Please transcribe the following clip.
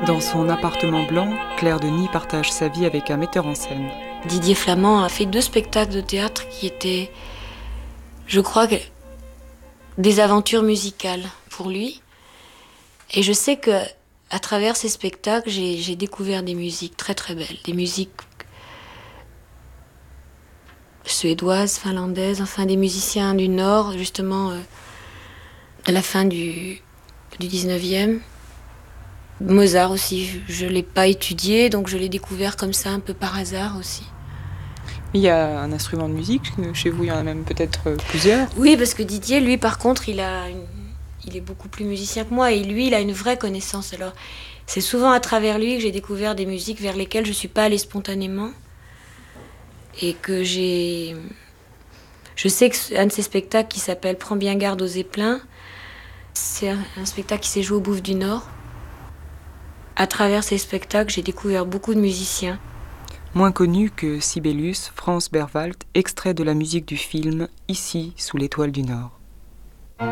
Dans son appartement blanc, Claire Denis partage sa vie avec un metteur en scène. Didier Flamand a fait 2 spectacles de théâtre qui étaient, je crois, des aventures musicales pour lui. Et je sais que à travers ces spectacles, j'ai découvert des musiques très très belles, des musiques suédoises, finlandaises, enfin des musiciens du Nord, justement, à la fin du 19e. Mozart aussi, je ne l'ai pas étudié, donc je l'ai découvert comme ça, un peu par hasard aussi. Il y a un instrument de musique, chez vous il y en a même peut-être plusieurs. Oui, parce que Didier, lui, par contre, il est beaucoup plus musicien que moi, et lui, il a une vraie connaissance. Alors, c'est souvent à travers lui que j'ai découvert des musiques vers lesquelles je ne suis pas allée spontanément, et que j'ai... Je sais qu'un de ses spectacles qui s'appelle « Prends bien garde aux Zeppelins », c'est un spectacle qui s'est joué au Bouffe du Nord. À travers ces spectacles, j'ai découvert beaucoup de musiciens. Moins connu que Sibelius, Franz Berwald, extrait de la musique du film « Ici, sous l'étoile du Nord ».